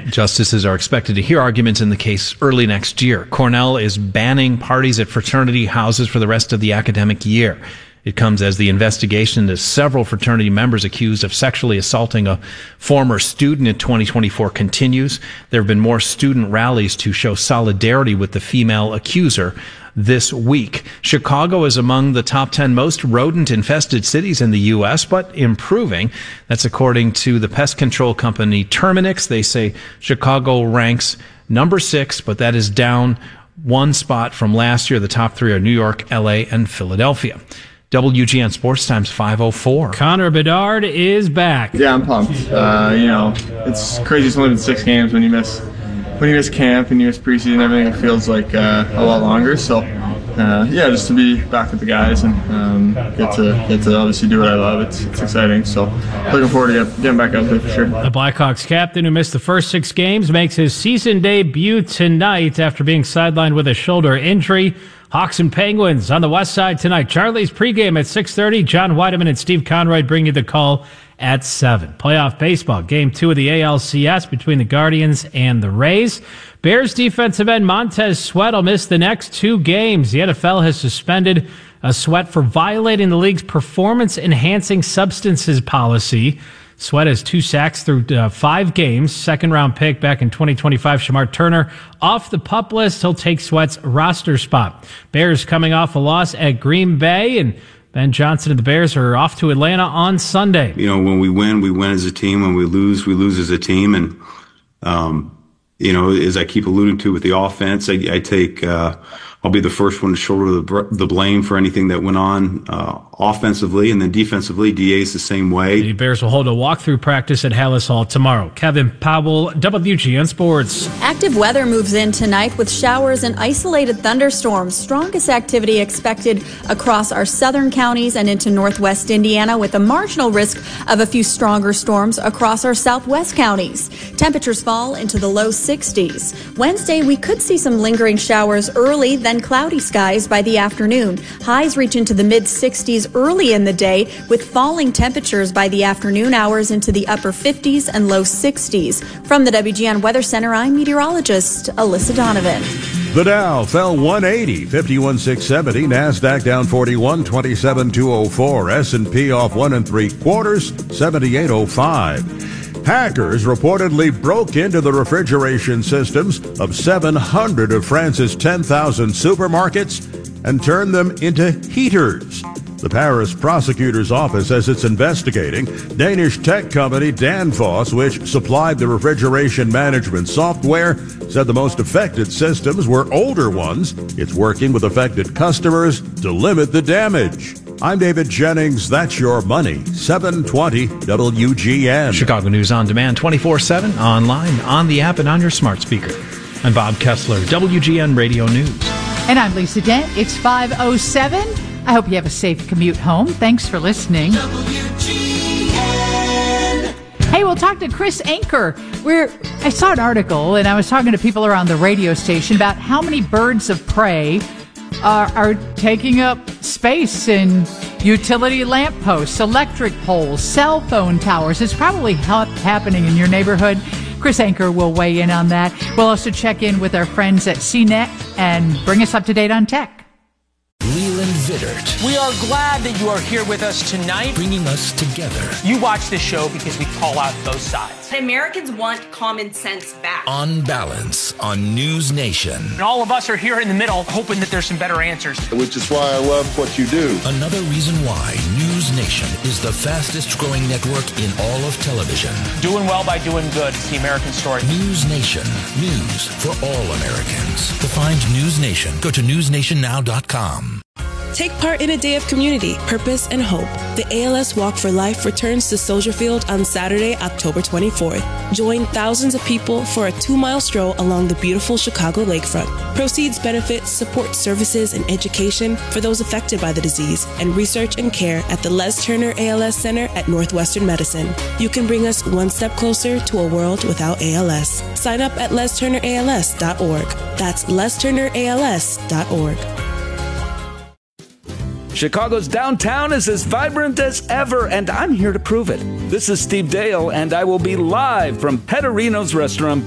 Justices are expected to hear arguments in the case early next year. Cornell is banning parties at fraternity houses for the rest of the academic year. It comes as the investigation into several fraternity members accused of sexually assaulting a former student in 2024 continues. There have been more student rallies to show solidarity with the female accuser this week. Chicago is among the top 10 most rodent-infested cities in the U.S., but improving. That's according to the pest control company Terminix. They say Chicago ranks number 6, but that is down one spot from last year. The top 3 are New York, L.A., and Philadelphia. WGN Sports Times 5:04. Connor Bedard is back. Yeah, I'm pumped. It's crazy. It's only been 6 games. When you miss camp and you miss preseason, everything, it feels like a lot longer. So, just to be back with the guys and get to obviously do what I love. It's exciting. So, looking forward to getting back out there for sure. The Blackhawks captain, who missed the first 6 games, makes his season debut tonight after being sidelined with a shoulder injury. Hawks and Penguins on the west side tonight. Charlie's pregame at 6:30. John Weideman and Steve Conroy bring you the call at 7. Playoff baseball, Game 2 of the ALCS between the Guardians and the Rays. Bears defensive end Montez Sweat will miss the next 2 games. The NFL has suspended Sweat for violating the league's performance-enhancing substances policy. Sweat has 2 sacks through 5 games. Second-round pick back in 2025, Shamar Turner off the PUP list. He'll take Sweat's roster spot. Bears coming off a loss at Green Bay, and Ben Johnson and the Bears are off to Atlanta on Sunday. When we win as a team. When we lose as a team. And, as I keep alluding to with the offense, I take I'll be the first one to shoulder the blame for anything that went on offensively, and then defensively, DA's the same way. The Bears will hold a walkthrough practice at Hallis Hall tomorrow. Kevin Powell, WGN Sports. Active weather moves in tonight with showers and isolated thunderstorms. Strongest activity expected across our southern counties and into northwest Indiana, with a marginal risk of a few stronger storms across our southwest counties. Temperatures fall into the low 60s. Wednesday, we could see some lingering showers early, then cloudy skies by the afternoon. Highs reach into the mid-60s early in the day, with falling temperatures by the afternoon hours into the upper 50s and low 60s. From the WGN Weather Center, I'm meteorologist Alyssa Donovan. The Dow fell 180, 51,670. NASDAQ down 41, 27,204. S&P off 1 3/4, 78,05. Hackers reportedly broke into the refrigeration systems of 700 of France's 10,000 supermarkets and turned them into heaters. The Paris prosecutor's office says it's investigating. Danish tech company Danfoss, which supplied the refrigeration management software, said the most affected systems were older ones. It's working with affected customers to limit the damage. I'm David Jennings. That's your money. 720 WGN. Chicago News on Demand 24/7, online, on the app, and on your smart speaker. I'm Bob Kessler, WGN Radio News. And I'm Lisa Dent. It's 5:07. I hope you have a safe commute home. Thanks for listening. WGN. Hey, we'll talk to Chris Anker. I saw an article, and I was talking to people around the radio station about how many birds of prey are taking up space in utility lampposts, electric poles, cell phone towers. It's probably happening in your neighborhood. Chris Anker will weigh in on that. We'll also check in with our friends at CNET and bring us up to date on tech. Leland Vittert. We are glad that you are here with us tonight. Bringing us together. You watch this show because we call out both sides. Americans want common sense back. On Balance on News Nation. And all of us are here in the middle hoping that there's some better answers. Which is why I love what you do. Another reason why News Nation is the fastest growing network in all of television. Doing well by doing good. It's the American story. News Nation. News for all Americans. To find News Nation, go to newsnationnow.com. Take part in a day of community, purpose, and hope. The ALS Walk for Life returns to Soldier Field on Saturday, October 24th. Join thousands of people for a 2-mile stroll along the beautiful Chicago lakefront. Proceeds benefit support services and education for those affected by the disease, and research and care at the Les Turner ALS Center at Northwestern Medicine. You can bring us one step closer to a world without ALS. Sign up at lesturnерals.org. That's lesturnерals.org. Chicago's downtown is as vibrant as ever, and I'm here to prove it. This is Steve Dale, and I will be live from Petterino's Restaurant